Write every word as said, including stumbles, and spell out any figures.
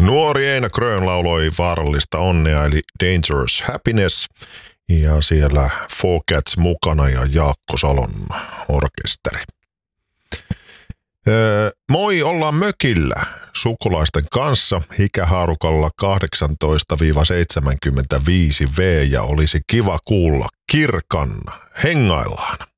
Nuori Eino Grön lauloi vaarallista onnea eli Dangerous Happiness. Ja siellä Four Cats mukana ja Jaakko Salon orkesteri. Öö, moi, ollaan mökillä sukulaisten kanssa ikähaarukalla kahdeksantoista seitsemänkymmentäviisi vuotiaat ja olisi kiva kuulla Kirkan. Hengaillaan.